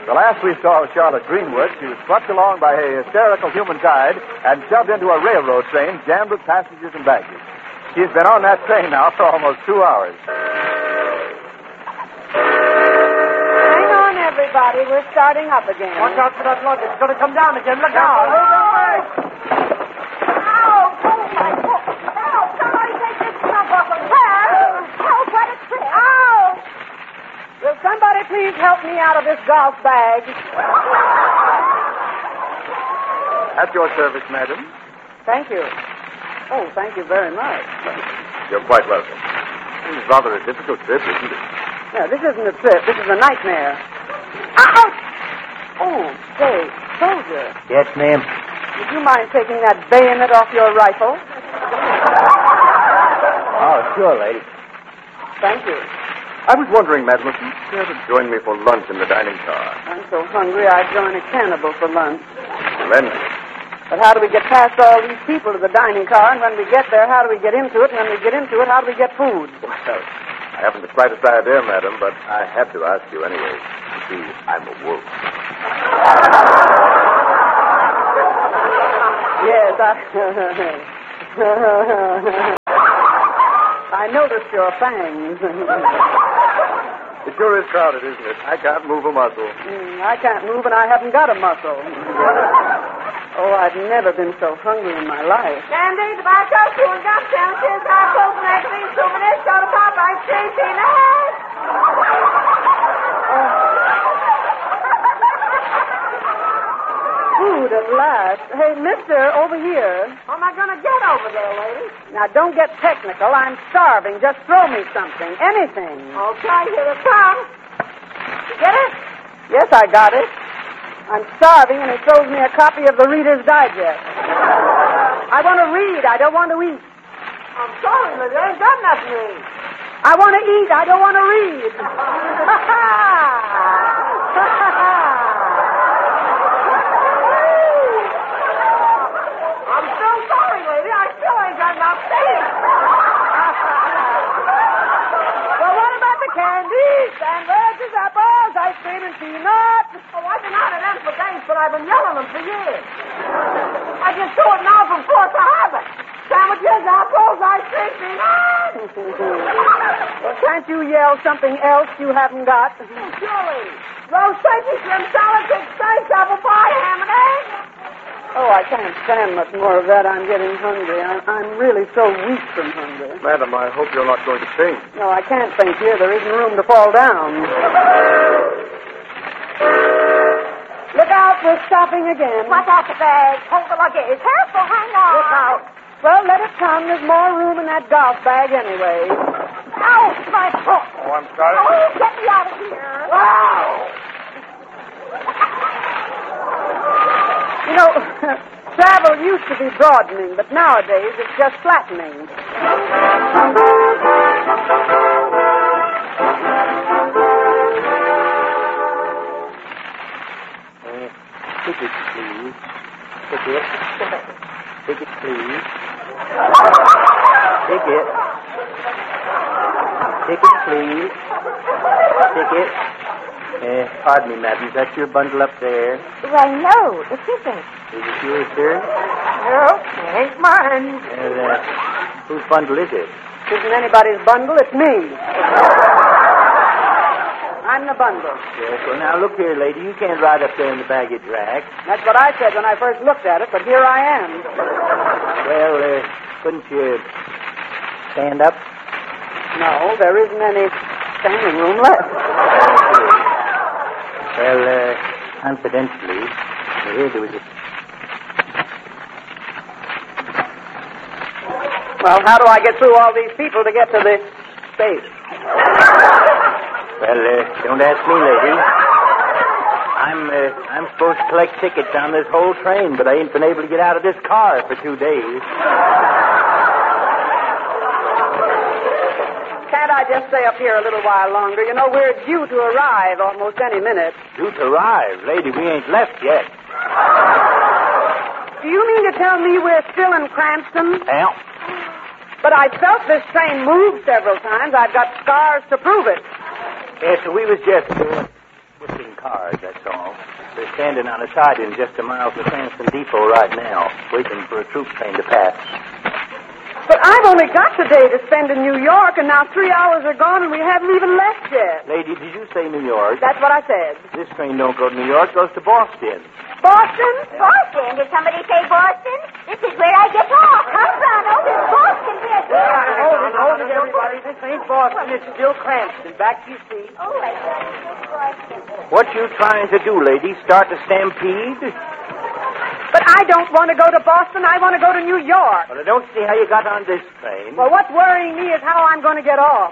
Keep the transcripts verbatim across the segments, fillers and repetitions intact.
The last we saw of Charlotte Greenwood, she was swept along by a hysterical human tide and shoved into a railroad train jammed with passengers and baggage. She's been on that train now for almost two hours. Hang on, everybody. We're starting up again. Watch out for that log. It's going to come down again. Look out. Ow! Oh, my foot. Help! Somebody take this stuff off of her. Help, what a trip. Ow! Will somebody please help me out of this golf bag? At your service, madam. Thank you. Oh, thank you very much. You're quite welcome. This is rather a difficult trip, isn't it? No, this isn't a trip. This is a nightmare. Ow! Oh, say, soldier. Yes, ma'am. Would you mind taking that bayonet off your rifle? Oh, sure, lady. Thank you. I was wondering, madam, if you'd care to join me for lunch in the dining car. I'm so hungry I'd join a cannibal for lunch. Splendid. But how do we get past all these people to the dining car? And when we get there, how do we get into it? And when we get into it, how do we get food? Well, I haven't the slightest idea, madam, but I had to ask you anyway. You see, I'm a wolf. Yes, I... I noticed your fangs. It sure is crowded, isn't it? I can't move a muscle. Mm, I can't move, and I haven't got a muscle. Oh, I've never been so hungry in my life. Candy, tobacco, chewing gum, sandwiches, apples, magazines, souvenirs, soda pop, ice cream, peanuts. Food at last. Hey, mister, over here. How am I going to get over there, lady? Now, don't get technical. I'm starving. Just throw me something. Anything. Okay, here it comes. You get it? Yes, I got it. I'm starving, and he throws me a copy of the Reader's Digest. I want to read. I don't want to eat. I'm sorry, lady. I ain't got nothing to eat. I want to eat. I don't want to read. I'm so sorry, lady. I still ain't got enough to eat. Well, what about the candies, sandwiches, apples, ice cream, and peanuts? Oh, I've been out of them for days, but I've been yelling them for years. I just do it now from force of habit. Sandwiches, apples, ice cream, peanuts. Well, can't you yell something else you haven't got? Surely. Roast turkey, shrimp salad, pig steak, apple pie, ham and eggs. Oh, I can't stand much more of that. I'm getting hungry. I, I'm really so weak from hunger. Madam, I hope you're not going to faint. No, I can't faint here. There isn't room to fall down. Look out, we're stopping again. Watch out the bag. Hold the luggage. Careful, hang on. Look out. Well, let it come. There's more room in that golf bag anyway. Ow, my foot. Oh, I'm sorry. Oh, get me out of here. Wow. You know, travel used to be broadening, but nowadays it's just flattening. Uh, ticket, please. Ticket. Ticket, please. Ticket. Ticket, please. Ticket. Uh, pardon me, madam. Is that your bundle up there? Why, no, it isn't. Is it yours, sir? No, it ain't mine. Uh, uh, whose bundle is it? It isn't anybody's bundle, it's me. I'm the bundle. Yes, well, now, look here, lady. You can't ride up there in the baggage rack. That's what I said when I first looked at it, but here I am. Well, uh, couldn't you stand up? No, there isn't any standing room left. Well, uh, confidentially, here there was a... Well, how do I get through all these people to get to the space? Well, uh, don't ask me, lady. I'm, uh, I'm supposed to collect tickets on this whole train, but I ain't been able to get out of this car for two days. Can't I just stay up here a little while longer? You know, we're due to arrive almost any minute. Due to arrive? Lady, we ain't left yet. Do you mean to tell me we're still in Cranston? Well, But I felt this train move several times. I've got scars to prove it. yes, we was just... Uh, Whipping cars, that's all. They're standing on a siding just a mile from Cranston Depot right now, waiting for a troop train to pass. But I've only got today to spend in New York, and now three hours are gone, and we haven't even left yet. Lady, did you say New York? That's what I said. This train don't go to New York, goes to Boston. Boston? Boston? Did somebody say Boston? This is where I get off. Come on, over to Boston, here. Hold it, hold it, everybody. This ain't Boston. It's still Cranston. Back to your seat. Oh, I thought it was Boston. What you trying to do, lady? Start a stampede? But I don't want to go to Boston. I want to go to New York. Well, I don't see how you got on this train. Well, what's worrying me is how I'm going to get off.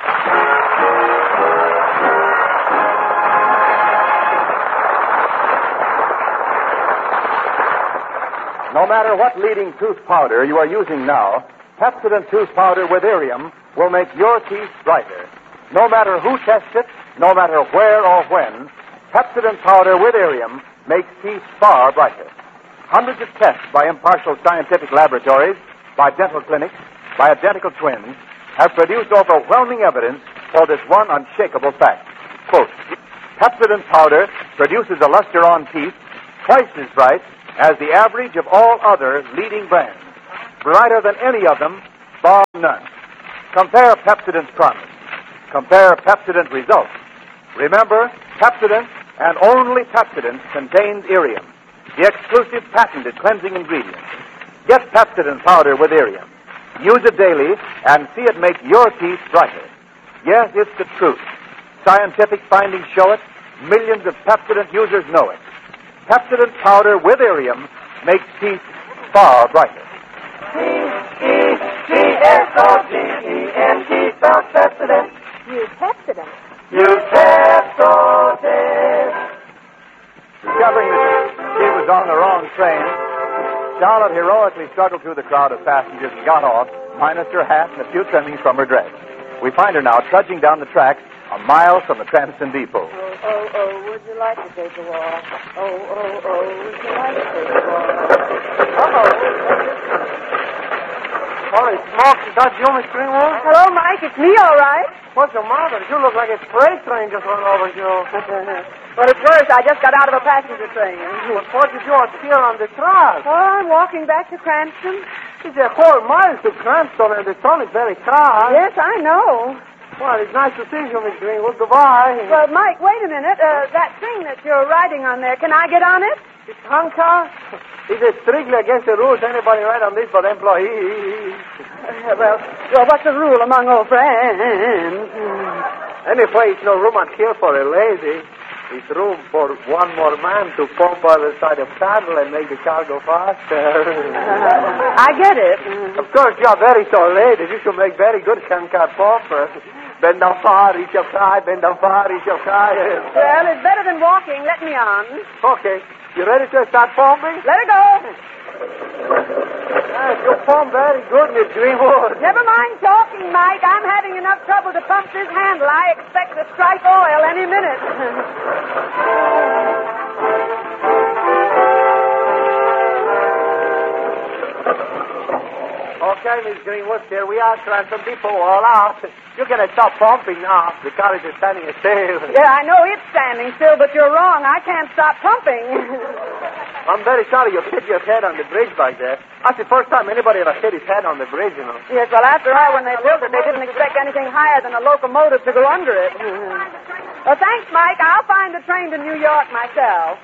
No matter what leading tooth powder you are using now, Pepsodent tooth powder with Irium will make your teeth brighter. No matter who tests it, no matter where or when, Pepsodent powder with Irium makes teeth far brighter. Hundreds of tests by impartial scientific laboratories, by dental clinics, by identical twins, have produced overwhelming evidence for this one unshakable fact. Quote, Pepsodent powder produces a luster on teeth twice as bright as the average of all other leading brands. Brighter than any of them, bar none. Compare Pepsodent's promise. Compare Pepsodent results. Remember, Pepsodent and only Pepsodent contains Irium, the exclusive patented cleansing ingredient. Get Pepsodent powder with Irium. Use it daily and see it make your teeth brighter. Yes, it's the truth. Scientific findings show it. Millions of Pepsodent users know it. Pepsodent powder with Irium makes teeth far brighter. P E P S O D E N T, spelled Pepsodent. Use Pepsodent. Use Pepsodent. Discovering that she was on the wrong train, Charlotte heroically struggled through the crowd of passengers and got off, minus her hat and a few trimmings from her dress. We find her now trudging down the tracks a mile from the Cranston Depot. Oh, oh, oh, would you like to take a walk? Oh, oh, oh, would you like to take a walk? Uh-oh. Holy smokes, is that you, Miss Greenwood? Hello, Mike. It's me, all right. What's the matter? You look like a freight train just run over you. Well, at first, I just got out of a passenger train. But what did you out here on the track? Oh, I'm walking back to Cranston. It's a whole mile to Cranston, and the sun is very hot. Yes, I know. Well, it's nice to see you, Miss Greenwood. Goodbye. Well, Mike, wait a minute. Uh, that thing that you're riding on there, can I get on it? It's Hanka. It is strictly against the rules. Anybody ride on this but employees. Uh, well, well, what's the rule among old friends? Anyway, it's no room out here for a lady. It's room for one more man to pump on the side of saddle and make the car go faster. Uh, I get it. Of course, you are very tall ladies. You should make very good Shankar poppers. Bend down far, reach up high. Bend down far, reach up high. Well, it's better than walking. Let me on. Okay. You ready to start pumping? Let her go. Yes, you pump very good, Miss Greenwood. Never mind talking, Mike. I'm having enough trouble to pump this handle. I expect to strike oil any minute. Okay, Miss Greenwood, here we are, Cranston Depot, all out. You're going to stop pumping now. The car is standing still. Yeah, I know it's standing still, but you're wrong. I can't stop pumping. I'm very sorry you hit your head on the bridge back there. That's the first time anybody ever hit his head on the bridge, you know. Yes, well, after all, when they built it, they didn't expect anything higher than a locomotive to go under it. Well, thanks, Mike. I'll find the train to New York myself.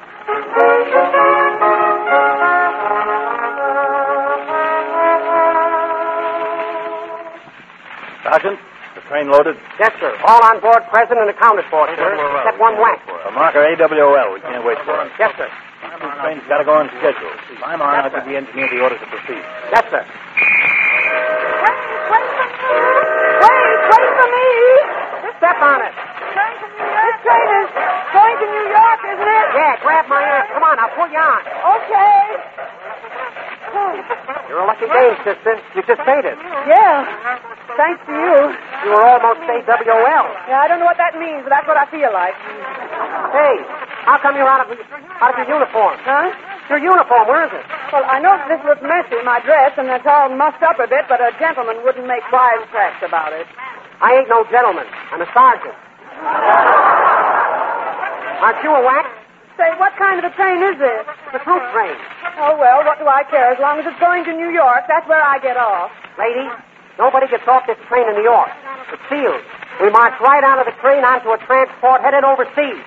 Sergeant, the train loaded? Yes, sir. All on board present and accounted for, sir. Except one whack. A marker A W O L. We can't wait for him. Yes, sir. The train's got to go on schedule. Climb on, I'll give the engineer the order to proceed. Yes, sir. Wait, wait for me. Wait, wait for me. Step on it. This train is going to New York, isn't it? Yeah, grab my arm. Come on, I'll pull you on. Okay. You're a lucky day, sister. You just made it. Yeah. Thanks to you. You were almost A W O L. Yeah, I don't know what that means, but that's what I feel like. Hey, how come you're out of, out of your uniform? Huh? Your uniform, where is it? Well, I know this looks messy, my dress, and it's all mussed up a bit, but a gentleman wouldn't make wisecracks about it. I ain't no gentleman. I'm a sergeant. Aren't you a whack? Say, what kind of a train is this? The troop train. Oh, well, what do I care? As long as it's going to New York, that's where I get off. Lady, nobody gets off this train in New York. It's sealed. We march right out of the train onto a transport headed overseas.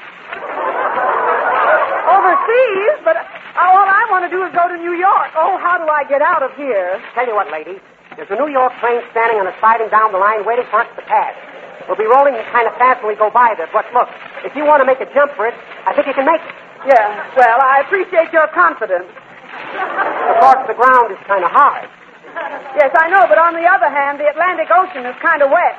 Overseas? But uh, all I want to do is go to New York. Oh, how do I get out of here? Tell you what, lady. There's a New York train standing on a siding down the line waiting for us to pass. We'll be rolling kind of fast when we go by this. But look, if you want to make a jump for it, I think you can make it. Yeah, well, I appreciate your confidence. Of course, the ground is kind of hard. Yes, I know, but on the other hand, the Atlantic Ocean is kind of wet.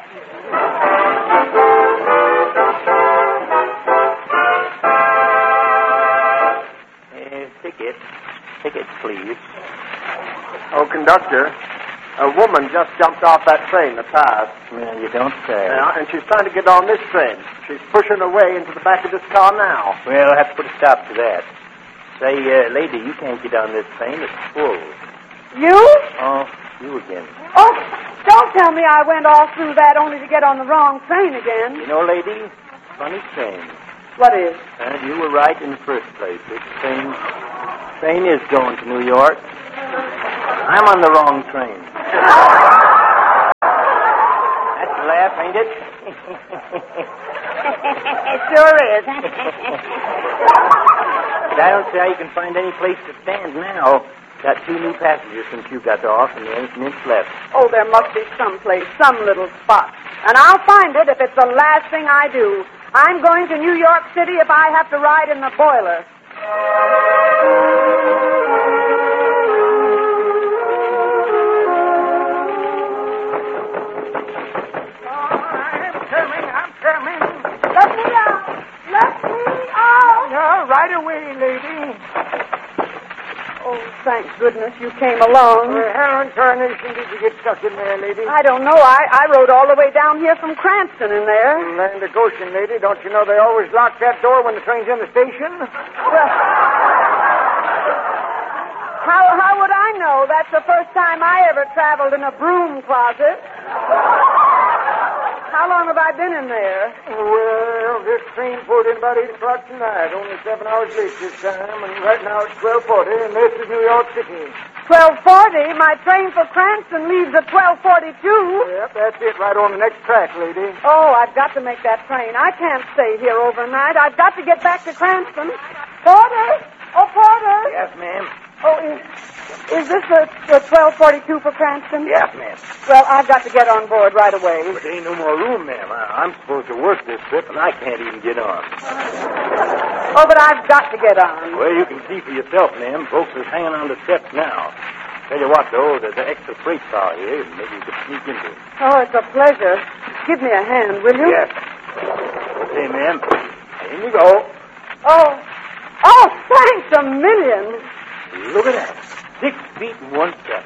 Uh, ticket. Tickets, please. Oh, conductor, a woman just jumped off that train that passed. Well, you don't say. Yeah, and she's trying to get on this train. She's pushing her way into the back of this car now. Well, I'll have to put a stop to that. Say, uh, lady, you can't get on this train. It's full. You? Oh, you again. Oh, don't tell me I went all through that only to get on the wrong train again. You know, lady, funny train. What is? And you were right in the first place. This train, train is going to New York. I'm on the wrong train. That's a laugh, ain't it? It sure is. But I don't see how you can find any place to stand now. Got two new passengers since you got off, and there ain't an inch left. Oh, there must be some place, some little spot. And I'll find it if it's the last thing I do. I'm going to New York City if I have to ride in the boiler. I'm coming, I'm coming. Let me out. Let me out. Yeah, right away, lady. Oh, thank goodness you came along. Well, how in tarnation did you get stuck in there, lady? I don't know. I, I rode all the way down here from Cranston in there. Land of Goshen, lady. Don't you know they always lock that door when the train's in the station? Well, how, how would I know? That's the first time I ever traveled in a broom closet. How long have I been in there? Well, this train pulled in about eight o'clock tonight. Only seven hours late this time, and right now it's twelve forty, and this is New York City. twelve forty? My train for Cranston leaves at twelve forty-two. Yep, that's it, right on the next track, lady. Oh, I've got to make that train. I can't stay here overnight. I've got to get back to Cranston. Porter! Oh, Porter! Yes, ma'am. Oh, is, is this the, the twelve forty-two for Cranston? Yes, ma'am. Well, I've got to get on board right away. But there ain't no more room, ma'am. I, I'm supposed to work this trip, and I can't even get on. Oh, but I've got to get on. Well, you can see for yourself, ma'am. Folks are hanging on the steps now. Tell you what, though, there's an extra freight car here. Maybe you could sneak into it. Oh, it's a pleasure. Give me a hand, will you? Yes. Okay, ma'am. In you go. Oh, oh, thanks a million. Look at that. Six feet and one step.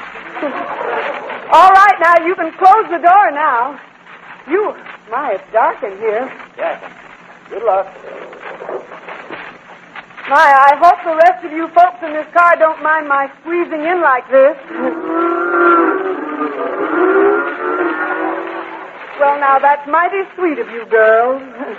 All right, now, you can close the door now. You, my, it's dark in here. Yes. Good luck. My, I hope the rest of you folks in this car don't mind my squeezing in like this. Well, now, that's mighty sweet of you girls.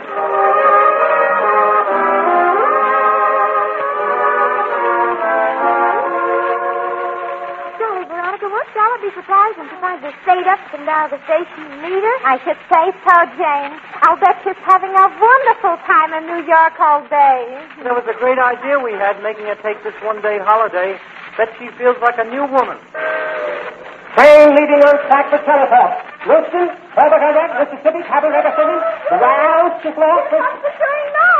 What shall it be surprising to find her stayed up and down the station and meet her? I should say so, Jane. I'll bet she's having a wonderful time in New York all day. It was a great idea we had, making her take this one-day holiday. Bet she feels like a new woman. Train leaving on track for Telephone. Wilson, twelve hundred, Mississippi, Cabaret City. Rouse to Florida. What's the train now?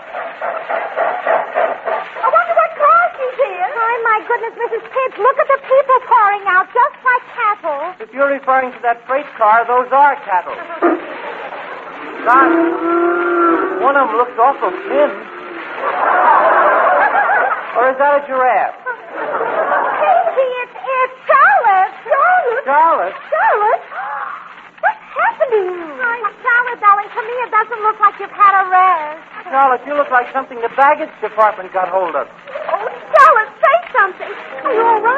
I wonder what car she's in. Oh, my goodness, Missus Pitts, look at the people pouring out just like cattle. If you're referring to that freight car, those are cattle. God, one of them looks awful thin. Or is that a giraffe? Casey, it's, it's Charlotte. Charlotte? Charlotte? Charlotte? What's happening? I'm Charlotte, darling. To me, it doesn't look like you've had a rest. Charlotte, you look like something the baggage department got hold of. Oh, Charlotte, say something. Are you all right?